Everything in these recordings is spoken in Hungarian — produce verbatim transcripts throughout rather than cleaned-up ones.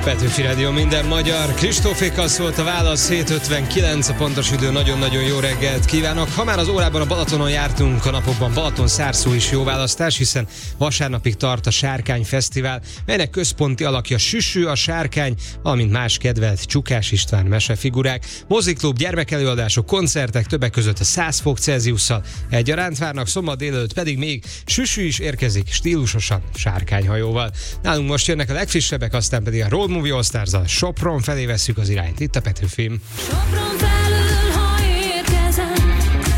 Petőfi Rádió, minden magyar. Kristófékkal szólt a válasz, hét ötvenkilenc a pontos idő, nagyon-nagyon jó reggelt kívánok. Ha már az órában a Balatonon jártunk a napokban, Balaton-Szárszó is jó választás, hiszen vasárnapig tart a Sárkány Fesztivál, melynek központi alakja Süsű, a sárkány, valamint más kedvelt Csukás István mesefigurák. Mozikklub, gyermekelőadások, koncertek, többek között a száz fok Celsiusszal egyaránt várnak, szombat délelőtt pedig még Süsű is érkezik stílusosan sárkányhajóval. Nálunk most jönnek a legfrissebbek, aztán pedig a Road Movie All Stars-zal Sopron felé vesszük az irányt. Itt a Petőfim. Sopron felül, ha érkezem,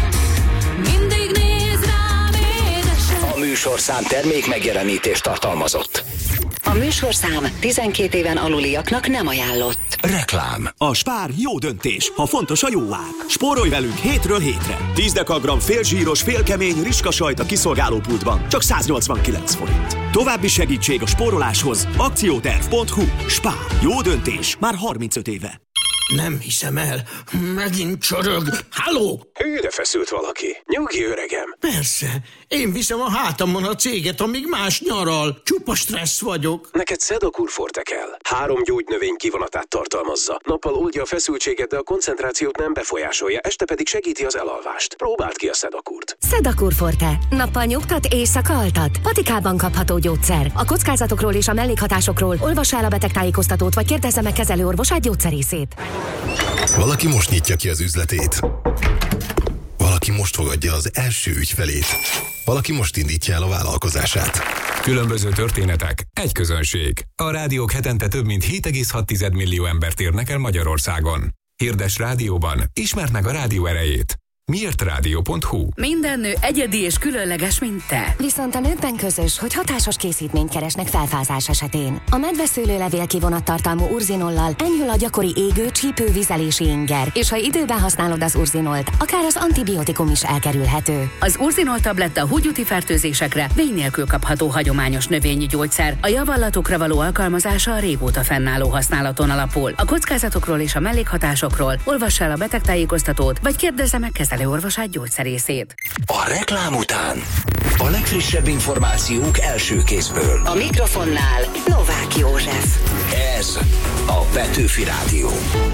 mindig néz rám édesen. A műsorszám termék megjelenítést tartalmazott. A műsorszám tizenkét éven aluliaknak nem ajánlott. Reklám. A Spár jó döntés, ha fontos a jóág. Spórolj velünk hétről hétre. tíz dekagram félzsíros, félkemény rizskasajt a kiszolgálópultban. Csak száznyolcvankilenc forint. További segítség a spóroláshoz. akcióterv pont hu. Spár. Jó döntés. Már harmincöt éve. Nem hiszem el. Megint csorog. Halló? Hűre feszült valaki. Nyugi, öregem. Persze. Én viszem a hátamon a céget, amíg más nyaral. Csupa stressz vagyok. Neked Sedakur Forte kell. Három gyógynövény kivonatát tartalmazza. Nappal oldja a feszültséget, de a koncentrációt nem befolyásolja, este pedig segíti az elalvást. Próbáld ki a Sedakurt. Sedakur Forte. Nappal nyugtat, éjszaka altat. Patikában kapható gyógyszer. A kockázatokról és a mellékhatásokról olvassa el a betegtájékoztatót, vagy kérdezze meg kezelőorvosát, gyógyszerészét. Valaki most nyitja ki az üzletét. Valaki most fogadja az első ügyfelét. Valaki most indítja el a vállalkozását. Különböző történetek, egy közönség. A rádiók hetente több mint hét egész hat millió embert érnek el Magyarországon. Hirdess rádióban, ismerd meg a rádió erejét. miért rádió pont hu. Minden nő egyedi és különleges, mint te. Viszont a nőkben közös, hogy hatásos készítményt keresnek felfázás esetén. A medveszőlőlevél kivonattartalmú urzinollal enyhül a gyakori égő, csípő, vizelési inger, és ha időben használod az urzinolt, akár az antibiotikum is elkerülhető. Az urzinol tabletta húgyúti fertőzésekre vény nélkül kapható hagyományos növényi gyógyszer. A javallatokra való alkalmazása a régóta fennálló használaton alapul. A kockázatokról és a mellékhatásokról olvass el a betegtájékoztatót, vagy kérdezze meg kezelő orvosát, gyógyszerészét. A reklám után a legfrissebb információk első kézből. A mikrofonnál Novák József. Ez a Petőfi Rádió.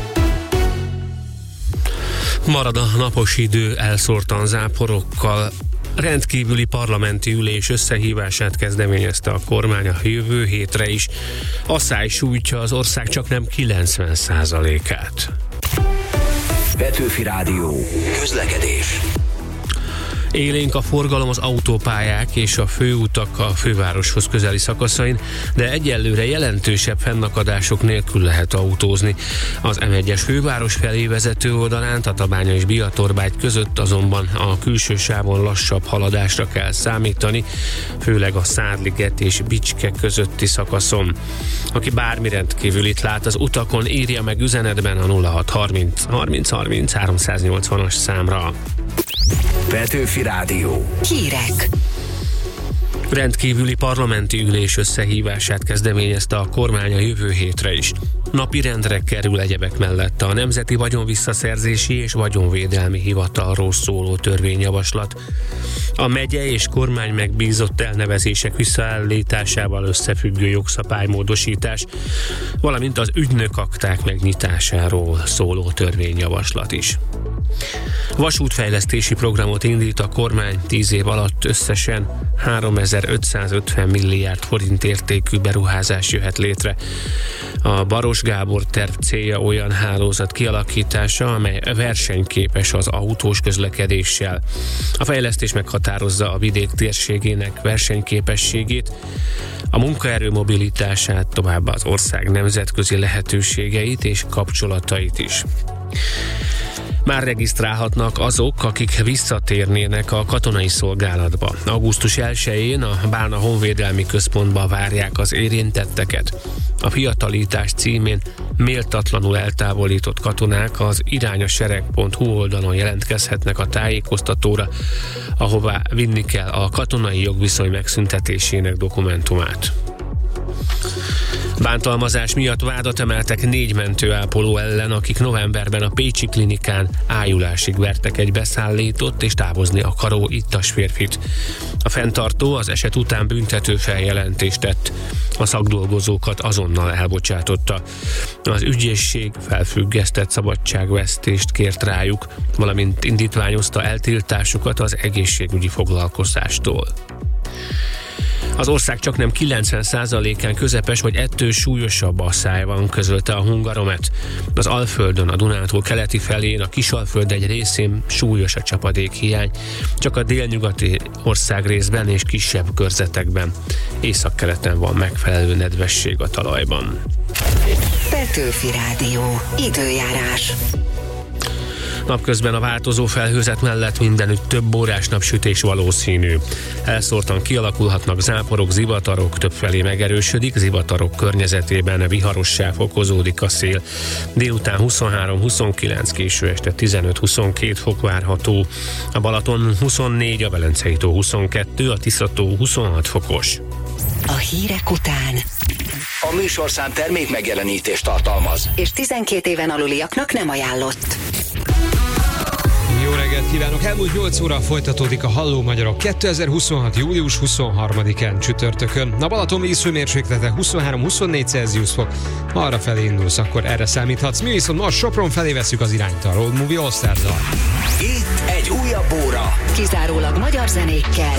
Marad a napos idő elszórtan záporokkal. Rendkívüli parlamenti ülés összehívását kezdeményezte a kormány a jövő hétre is. Asszály sújtja az ország csaknem kilencven százalékát. Petőfi Rádió. Közlekedés. Élénk a forgalom az autópályák és a főutak a fővároshoz közeli szakaszain, de egyelőre jelentősebb fennakadások nélkül lehet autózni. Az em egyes főváros felé vezető oldalán, Tatabánya és Biatorbágy között azonban a külső sávon lassabb haladásra kell számítani, főleg a Szádliget és Bicske közötti szakaszon. Aki bármi rendkívülit lát az utakon, írja meg üzenetben a nulla hat harminc harminc harminc háromszáznyolcvanas számra. Petőfi Rádió. Hírek. Rendkívüli parlamenti ülés összehívását kezdeményezte a kormány a jövő hétre is. Napirendre kerül egyebek mellett a Nemzeti Vagyonvisszaszerzési és Vagyonvédelmi Hivatalról szóló törvényjavaslat. A megye és kormány megbízott elnevezések visszaállításával összefüggő jogszabálymódosítás, valamint az ügynökakták megnyitásáról szóló törvényjavaslat is. Vasútfejlesztési programot indít a kormány, tíz év alatt összesen háromezer-ötszázötven milliárd forint értékű beruházás jöhet létre. A Baros Gábor terv célja olyan hálózat kialakítása, amely versenyképes az autós közlekedéssel. A fejlesztés meghatározza a vidék térségének versenyképességét, a munkaerő mobilitását, továbbá az ország nemzetközi lehetőségeit és kapcsolatait is. Már regisztrálhatnak azok, akik visszatérnének a katonai szolgálatba. augusztus elsején a Bálna Honvédelmi Központba várják az érintetteket. A fiatalítás címén méltatlanul eltávolított katonák az irányasereg pont hu oldalon jelentkezhetnek a tájékoztatóra, ahová vinni kell a katonai jogviszony megszüntetésének dokumentumát. Bántalmazás miatt vádat emeltek négy mentőápoló ellen, akik novemberben a pécsi klinikán ájulásig vertek egy beszállított és távozni akaró ittas férfit. A fenntartó az eset után büntető feljelentést tett. A szakdolgozókat azonnal elbocsátotta. Az ügyészség felfüggesztett szabadságvesztést kért rájuk, valamint indítványozta eltiltásukat az egészségügyi foglalkozástól. Az ország csaknem kilencven százalékán közepes vagy ettől súlyosabb asszály van, közölte a Hungaromet. Az Alföldön, a Dunától keleti felén, a Kisalföld egy részén súlyos a csapadékhiány, csak a délnyugati országrészben és kisebb körzetekben. Északkeleten van megfelelő nedvesség a talajban. Petőfi Rádió. Időjárás. Napközben a változó felhőzet mellett mindenütt több órás napsütés valószínű. Elszórtan kialakulhatnak záporok, zivatarok, többfelé megerősödik, zivatarok környezetében viharossá fokozódik a szél. Délután huszonhárom huszonkilenc, késő este tizenöt-huszonkettő fok várható. A Balaton huszonnégy, a Velencei tó huszonkettő, a Tisza-tó huszonhat fokos. A hírek után A műsorszám termék megjelenítést tartalmaz, és tizenkét éven aluliaknak nem ajánlott. Jó reggelt kívánok! Elmúlt nyolc óra folytatódik a Halló Magyarok kétezer-huszonhat. július huszonharmadikán csütörtökön. A Balaton vízhőmérséklete huszonhárom-huszonnégy Celsius fok. Ha arra felé indulsz, akkor erre számíthatsz. Mi viszont most Sopron felé veszük az irányt a Road Movie All Stars-zal. itt egy újabb óra. Kizárólag magyar zenékkel.